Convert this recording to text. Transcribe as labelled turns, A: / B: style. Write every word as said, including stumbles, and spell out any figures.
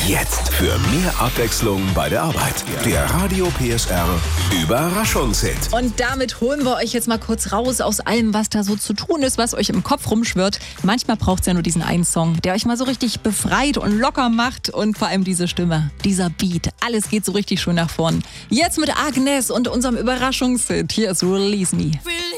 A: Jetzt für mehr Abwechslung bei der Arbeit. Der Radio P S R Überraschungshit.
B: Und damit holen wir euch jetzt mal kurz raus aus allem, was da so zu tun ist, was euch im Kopf rumschwirrt. Manchmal braucht es ja nur diesen einen Song, der euch mal so richtig befreit und locker macht. Und vor allem diese Stimme, dieser Beat. Alles geht so richtig schön nach vorn. Jetzt mit Agnes und unserem Überraschungshit. Hier ist Release Me.